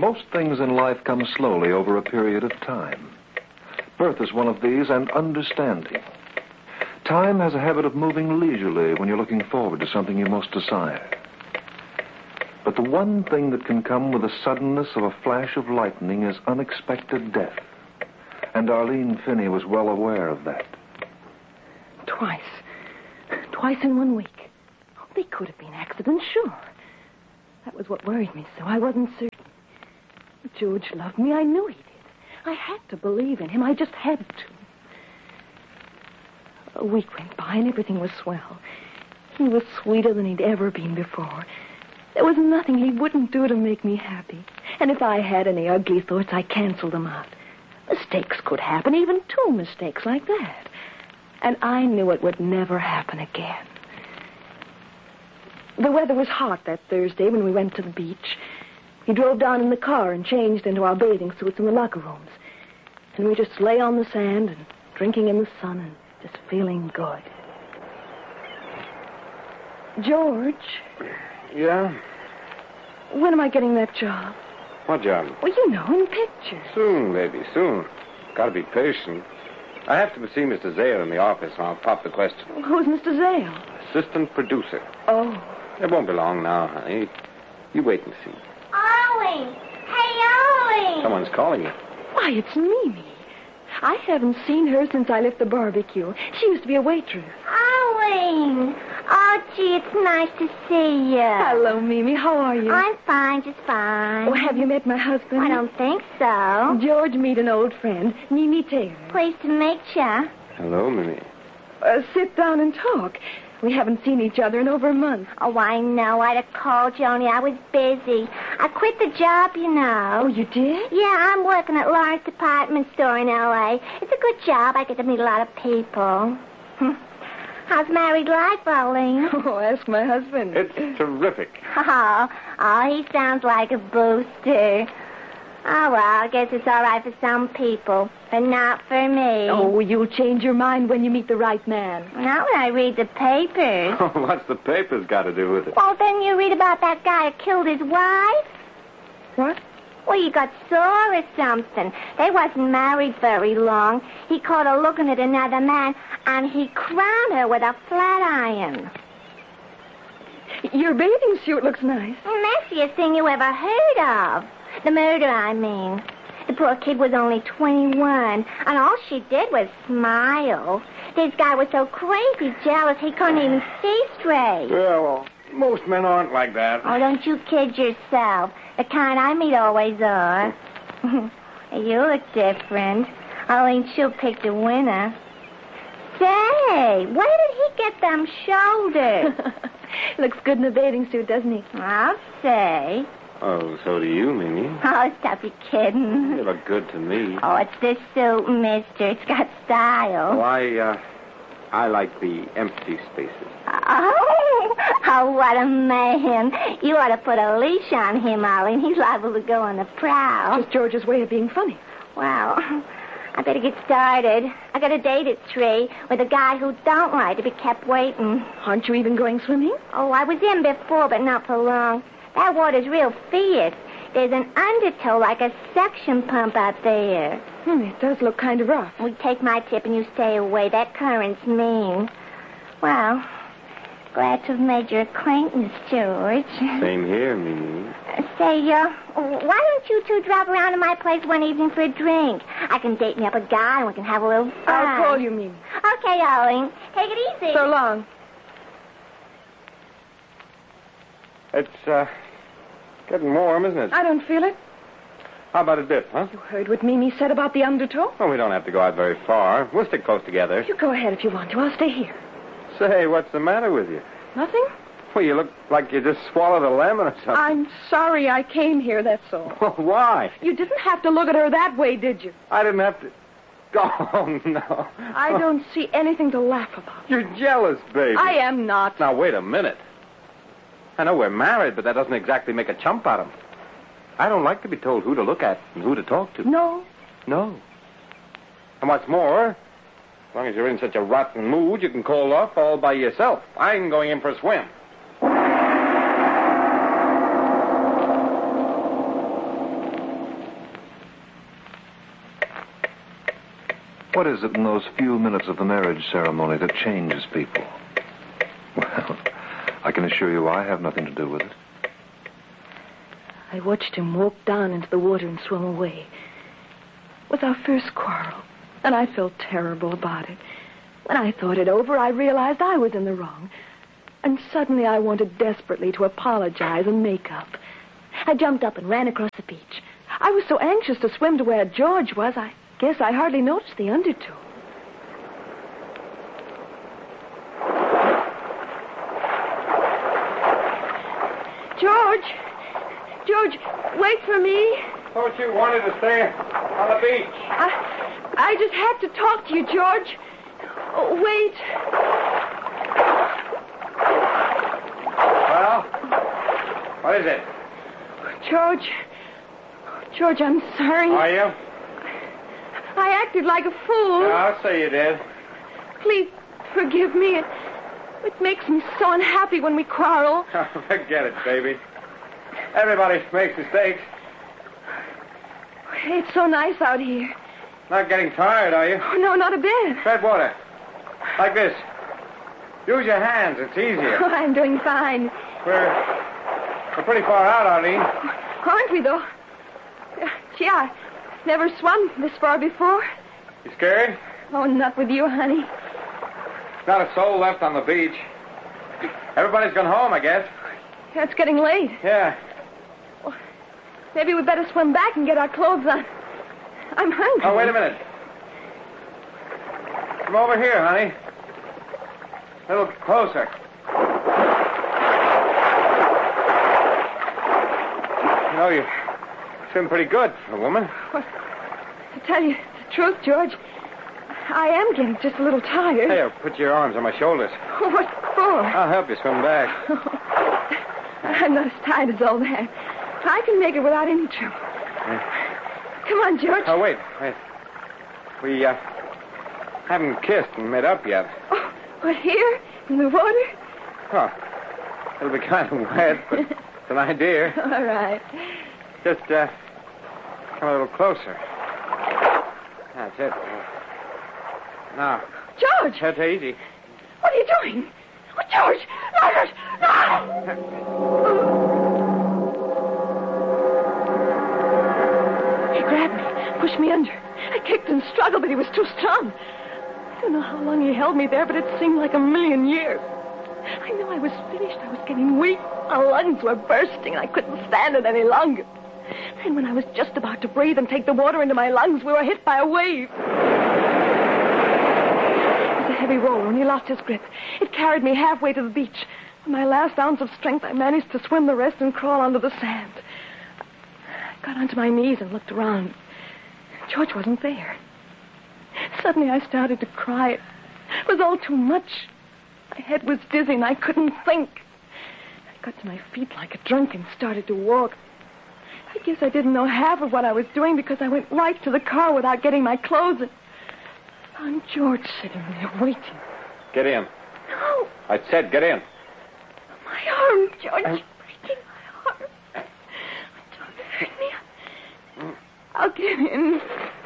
Most things in life come slowly over a period of time. Birth is one of these, and understanding. Time has a habit of moving leisurely when you're looking forward to something you most desire. But the one thing that can come with the suddenness of a flash of lightning is unexpected death. And Arlene Finney was well aware of that. Twice in 1 week. Oh, they could have been accidents, sure. That was what worried me so. I wasn't certain. George loved me. I knew he did. I had to believe in him. I just had to. A week went by and everything was swell. He was sweeter than he'd ever been before. There was nothing he wouldn't do to make me happy. And if I had any ugly thoughts, I canceled them out. Mistakes could happen, even 2 mistakes like that. And I knew it would never happen again. The weather was hot that Thursday when we went to the beach. He drove down in the car and changed into our bathing suits in the locker rooms. And we just lay on the sand and drinking in the sun and just feeling good. George. Yeah? When am I getting that job? What job? Well, you know, in pictures. Soon, baby, soon. Gotta be patient. I have to see Mr. Zale in the office, and I'll pop the question. Who's Mr. Zale? Assistant producer. Oh. It won't be long now, honey. You wait and see. Ollie! Hey, Ollie! Someone's calling you. Why, it's Mimi. I haven't seen her since I left the barbecue. She used to be a waitress. Ollie! Oh, gee, it's nice to see you. Hello, Mimi. How are you? I'm fine, just fine. Oh, have you met my husband? I don't think so. George, meet an old friend, Mimi Taylor. Pleased to meet you. Hello, Minnie. Sit down and talk. We haven't seen each other in over a month. Oh, I know. I'd have called you, only I was busy. I quit the job, you know. Oh, you did? Yeah, I'm working at Lawrence Department Store in L.A. It's a good job. I get to meet a lot of people. How's married life, Arlene? Oh, ask my husband. It's terrific. Oh, he sounds like a booster. Oh, well, I guess it's all right for some people, but not for me. Oh, you'll change your mind when you meet the right man. Not when I read the papers. What's the papers got to do with it? Well, then you read about that guy who killed his wife. What? Well, he got sore or something. They wasn't married very long. He caught her looking at another man, and he crowned her with a flat iron. Your bathing suit looks nice. Messiest thing you ever heard of. The murder, I mean. The poor kid was only 21, and all she did was smile. This guy was so crazy jealous he couldn't even see straight. Well, most men aren't like that. Oh, don't you kid yourself. The kind I meet always are. You look different. Arlene, she'll pick the winner. Say, where did he get them shoulders? Looks good in a bathing suit, doesn't he? I'll say. Oh, so do you, Mimi. Oh, stop your kidding. You look good to me. Oh, it's this suit, mister. It's got style. Oh, I like the empty spaces. Oh, what a man. You ought to put a leash on him, Ollie, and he's liable to go on the prowl. Just George's way of being funny. Well, I better get started. I got a date at 3 with a guy who don't like to be kept waiting. Aren't you even going swimming? Oh, I was in before, but not for long. That water's real fierce. There's an undertow like a suction pump out there. It does look kind of rough. We take my tip and you stay away. That current's mean. Well, glad to have made your acquaintance, George. Same here, Mimi. Say, why don't you two drop around to my place one evening for a drink? I can date me up a guy and we can have a little fun. I'll call you, Mimi. Okay, Ollie. Take it easy. So long. It's, getting warm, isn't it? I don't feel it. How about a dip, huh? You heard what Mimi said about the undertow? Well, we don't have to go out very far. We'll stick close together. You go ahead if you want to. I'll stay here. Say, what's the matter with you? Nothing? Well, you look like you just swallowed a lemon or something. I'm sorry I came here, that's all. Well, why? You didn't have to look at her that way, did you? I didn't have to... Oh, no. I don't see anything to laugh about. You're jealous, baby. I am not. Now, wait a minute. I know we're married, but that doesn't exactly make a chump out of him. I don't like to be told who to look at and who to talk to. No. No. And what's more, as long as you're in such a rotten mood, you can call off all by yourself. I'm going in for a swim. What is it in those few minutes of the marriage ceremony that changes people? Well, I can assure you I have nothing to do with it. I watched him walk down into the water and swim away. It was our first quarrel, and I felt terrible about it. When I thought it over, I realized I was in the wrong. And suddenly I wanted desperately to apologize and make up. I jumped up and ran across the beach. I was so anxious to swim to where George was, I guess I hardly noticed the undertow. George, wait for me. Thought you wanted to stay on the beach. I just had to talk to you, George. Oh, wait. Well, what is it? George, I'm sorry. Are you? I acted like a fool. Yeah, I'll say you did. Please forgive me. It makes me so unhappy when we quarrel. Forget it, baby. Everybody makes mistakes. It's so nice out here. Not getting tired, are you? Oh, no, not a bit. Tread water. Like this. Use your hands. It's easier. Oh, I'm doing fine. We're pretty far out, Arlene. Aren't we, though? Gee, I never swum this far before. You scared? Oh, not with you, honey. Not a soul left on the beach. Everybody's gone home, I guess. It's getting late. Yeah. Well, maybe we'd better swim back and get our clothes on. I'm hungry. Oh, wait a minute. Come over here, honey. A little closer. You know, you swim pretty good for a woman. Well, to tell you the truth, George, I am getting just a little tired. Hey, put your arms on my shoulders. Oh, what for? I'll help you swim back. I'm not as tired as all that. I can make it without any trouble. Come on, George. Oh, wait. We haven't kissed and made up yet. Oh, what, here? In the water? Oh, it'll be kind of wet, but it's an idea. All right. Just come a little closer. That's it. Now. George! That's easy. What are you doing? Oh, George! No! He grabbed me, pushed me under. I kicked and struggled, but he was too strong. I don't know how long he held me there, but it seemed like a million years. I knew I was finished. I was getting weak. My lungs were bursting. I couldn't stand it any longer. And when I was just about to breathe and take the water into my lungs, we were hit by a wave. It was a heavy roller, and he lost his grip. It carried me halfway to the beach. With my last ounce of strength, I managed to swim the rest and crawl onto the sand. I got onto my knees and looked around. George wasn't there. Suddenly, I started to cry. It was all too much. My head was dizzy, and I couldn't think. I got to my feet like a drunk and started to walk. I guess I didn't know half of what I was doing because I went right to the car without getting my clothes. And I found George sitting there waiting. Get in. No. I said get in. My arm, George. You're breaking my arm. Don't hurt me. I'll get in.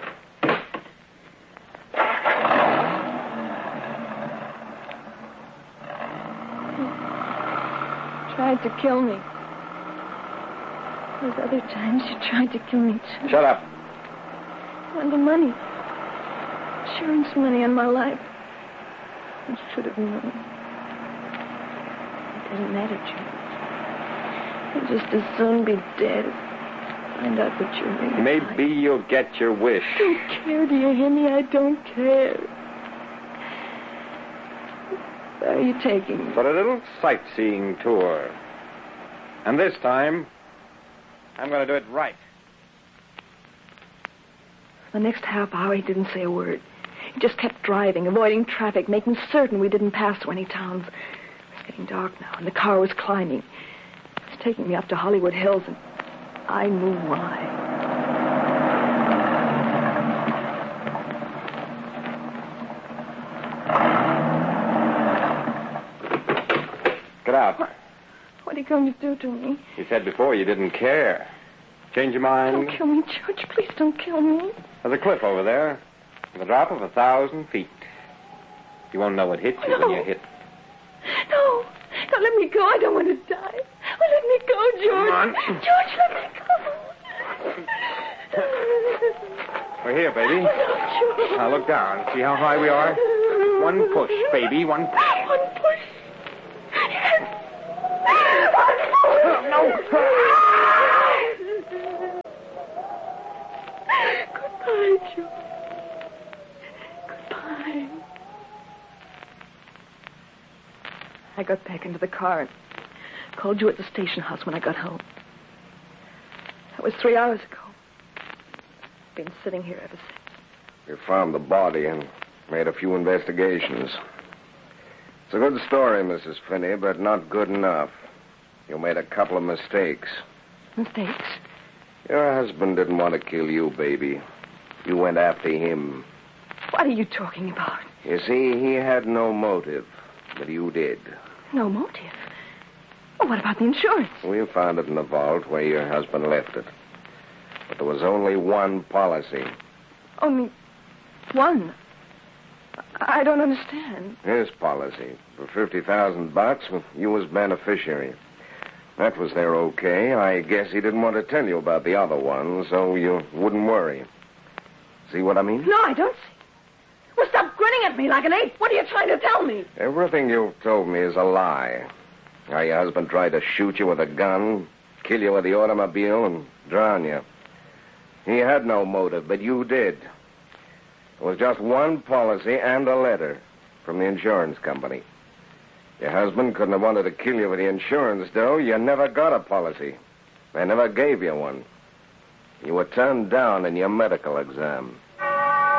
Tried to kill me. Those other times you tried to kill me, too. Shut up. And the money. Insurance money on my life. I should have known. It doesn't matter, George. I'd just as soon be dead as find out what you're really Maybe like. you'll get your wish. I don't care, do you hear me? I don't care. Where are you taking me? For a little sightseeing tour. And this time, I'm going to do it right. The next half hour, he didn't say a word. He just kept driving, avoiding traffic, making certain we didn't pass through any towns. It was getting dark now, and the car was climbing. It was taking me up to Hollywood Hills, and I knew why. Get out. What are you going to do to me? You said before you didn't care. Change your mind? Don't kill me, George. Please don't kill me. There's a cliff over there. With a drop of 1,000 feet. You won't know what hit you when you hit. No. No, let me go. I don't want to die. Oh, let me go, George. Come on. George, let me go. We're here, baby. Oh, no, George. Now look down. See how high we are? One push, baby. One push. One push. Yes. One push. No. Goodbye, George. Goodbye. I got back into the car and called you at the station house when I got home. That was 3 hours ago. Been sitting here ever since. We found the body and made a few investigations. It's a good story, Mrs. Finney, but not good enough. You made a couple of mistakes. Mistakes? Your husband didn't want to kill you, baby. You went after him. What are you talking about? You see, he had no motive, but you did. No motive. Well, what about the insurance? We found it in the vault where your husband left it. But there was only one policy. Only one? I don't understand. His policy. For $50,000, you was beneficiary. That was there okay. I guess he didn't want to tell you about the other one, so you wouldn't worry. See what I mean? No, I don't see. Well, stop grinning at me like an ape. What are you trying to tell me? Everything you've told me is a lie. How your husband tried to shoot you with a gun, kill you with the automobile, and drown you. He had no motive, but you did. It was just one policy and a letter from the insurance company. Your husband couldn't have wanted to kill you with the insurance, though. You never got a policy. They never gave you one. You were turned down in your medical exam.